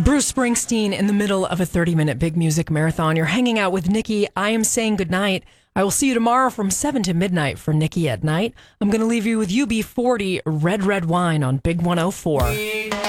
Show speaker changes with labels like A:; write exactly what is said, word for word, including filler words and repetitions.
A: Bruce Springsteen in the middle of a thirty-minute big music marathon. You're hanging out with Nikki. I am saying goodnight. I will see you tomorrow from seven to midnight for Nikki at Night. I'm going to leave you with U B forty, Red Red Wine on Big one oh four.